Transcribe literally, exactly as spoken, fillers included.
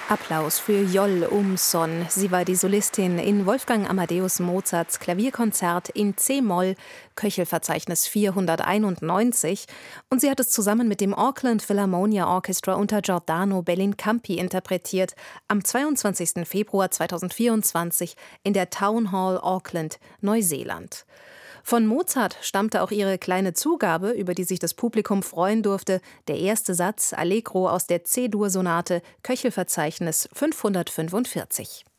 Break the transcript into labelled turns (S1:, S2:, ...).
S1: Applaus für Joll Umson. Sie war die Solistin in Wolfgang Amadeus Mozarts Klavierkonzert in C-Moll, Köchelverzeichnis vierhunderteinundneunzig, und sie hat es zusammen mit dem Auckland Philharmonia Orchestra unter Giordano Bellincampi interpretiert, am zweiundzwanzigsten Februar zweitausendvierundzwanzig in der Town Hall Auckland, Neuseeland. Von Mozart stammte auch ihre kleine Zugabe, über die sich das Publikum freuen durfte, der erste Satz Allegro aus der C-Dur-Sonate, Köchelverzeichnis fünfhundertfünfundvierzig.